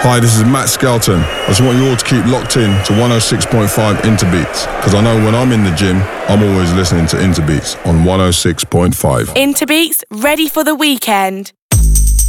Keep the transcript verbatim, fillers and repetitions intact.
Hi, this is Matt Skelton. I just want you all to keep locked in to one oh six point five Interbeats, because I know when I'm in the gym, I'm always listening to Interbeats on one oh six point five. Interbeats, ready for the weekend.